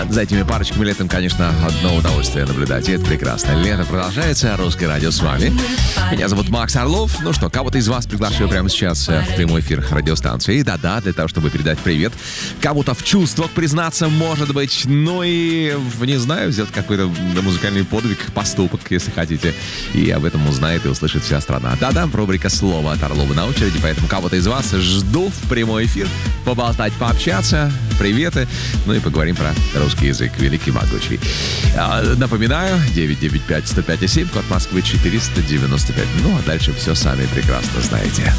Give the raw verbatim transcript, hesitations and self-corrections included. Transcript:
За этими парочками летом, конечно, одно удовольствие наблюдать. И это прекрасно. Лето продолжается. Русское радио с вами. Меня зовут Макс Орлов. Ну что, кого-то из вас приглашаю прямо сейчас в прямой эфир радиостанции. Да-да, для того, чтобы передать привет. Кому-то в чувствах признаться, может быть. Ну и, не знаю, сделать какой-то музыкальный подвиг, поступок, если хотите. И об этом узнает и услышит вся страна. Да-да, рубрика «Слово от Орлова» на очереди. Поэтому кого-то из вас жду в прямой эфир. Поболтать, пообщаться. Приветы. Ну и поговорим про русский язык. Великий, могучий. Напоминаю, девять девять пять сто пять семь, код Москвы четыреста девяносто пять. Ну а дальше все сами прекрасно знаете.